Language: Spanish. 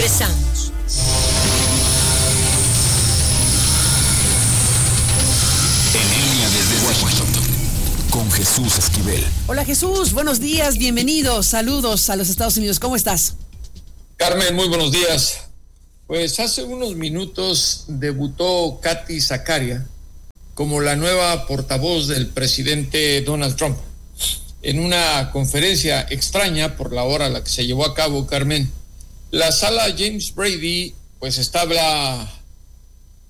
Regresamos. En línea desde Washington, con Jesús Esquivel. Hola Jesús, buenos días, bienvenidos, saludos a los Estados Unidos, ¿cómo estás? Carmen, muy buenos días. Pues hace unos minutos debutó Katy Zakaria como la nueva portavoz del presidente Donald Trump. En una conferencia extraña por la hora a la que se llevó a cabo, Carmen, la sala James Brady pues estaba